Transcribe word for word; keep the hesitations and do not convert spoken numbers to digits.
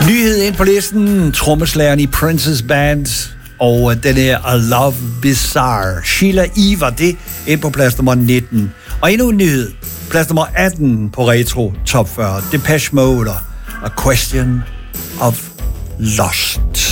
Nyhed ind på listen. Trommeslageren i Princess Band. Og den her I Love Bizarre. Sheila E. var det ind på plads nummer nitten. Og endnu en nyhed. Plads nummer atten på Retro Top fyrre. Depeche Mode. A Question of Lost.